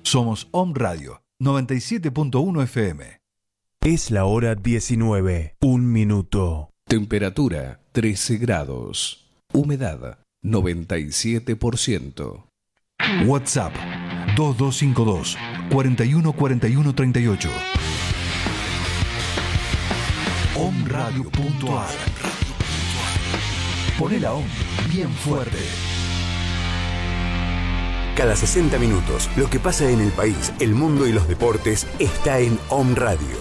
Somos Om Radio 97.1 FM. Es la hora 19, 1 minuto. Temperatura 13 grados. Humedad 97%. WhatsApp 2252 41 41 38. omradio.ar. Poné la OM bien fuerte. Cada 60 minutos, lo que pasa en el país, el mundo y los deportes está en Om Radio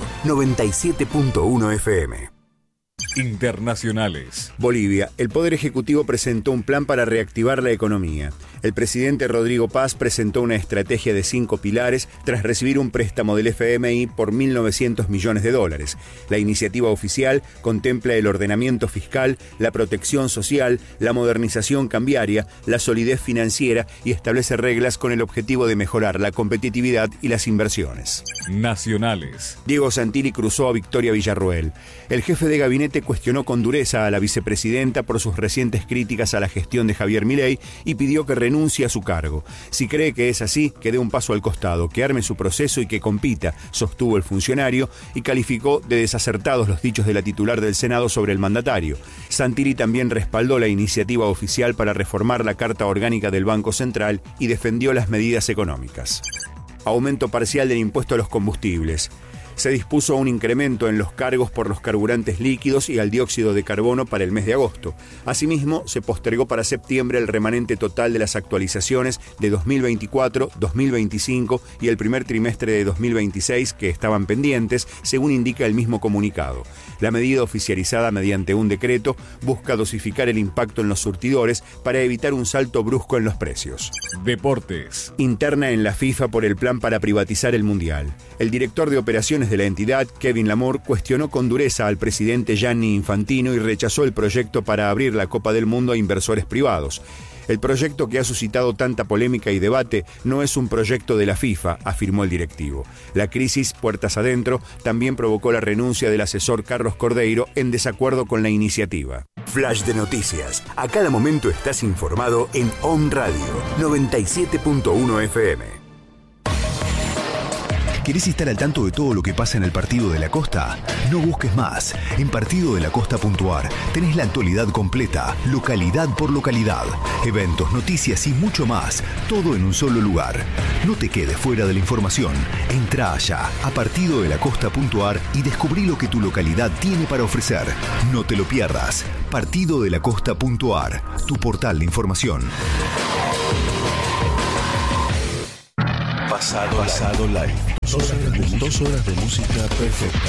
97.1 FM. Internacionales. Bolivia. El Poder Ejecutivo presentó un plan para reactivar la economía. El presidente Rodrigo Paz presentó una estrategia de 5 pilares tras recibir un préstamo del FMI por $1.900 millones. La iniciativa oficial contempla el ordenamiento fiscal, la protección social, la modernización cambiaria, la solidez financiera y establece reglas con el objetivo de mejorar la competitividad y las inversiones. Nacionales. Diego Santilli cruzó a Victoria Villarroel. El jefe de gabinete cuestionó con dureza a la vicepresidenta por sus recientes críticas a la gestión de Javier Milei y pidió que renuncie a su cargo. Si cree que es así, que dé un paso al costado, que arme su proceso y que compita, sostuvo el funcionario y calificó de desacertados los dichos de la titular del Senado sobre el mandatario. Santilli también respaldó la iniciativa oficial para reformar la Carta Orgánica del Banco Central y defendió las medidas económicas. Aumento parcial del impuesto a los combustibles. Se dispuso un incremento en los cargos por los carburantes líquidos y al dióxido de carbono para el mes de agosto. Asimismo, se postergó para septiembre el remanente total de las actualizaciones de 2024, 2025 y el primer trimestre de 2026 que estaban pendientes, según indica el mismo comunicado. La medida oficializada mediante un decreto busca dosificar el impacto en los surtidores para evitar un salto brusco en los precios. Deportes. Interna en la FIFA por el plan para privatizar el Mundial. El director de operaciones de la entidad, Kevin Lamour, cuestionó con dureza al presidente Gianni Infantino y rechazó el proyecto para abrir la Copa del Mundo a inversores privados. El proyecto que ha suscitado tanta polémica y debate no es un proyecto de la FIFA, afirmó el directivo. La crisis puertas adentro también provocó la renuncia del asesor Carlos Cordeiro en desacuerdo con la iniciativa. Flash de noticias. A cada momento estás informado en Om Radio 97.1 FM. ¿Querés estar al tanto de todo lo que pasa en el Partido de la Costa? No busques más. En partidodelacosta.ar tenés la actualidad completa, localidad por localidad, eventos, noticias y mucho más, todo en un solo lugar. No te quedes fuera de la información. Entrá allá a partidodelacosta.ar y descubrí lo que tu localidad tiene para ofrecer. No te lo pierdas. Partidodelacosta.ar, tu portal de información. Pasado Live. 2 horas de música perfecta.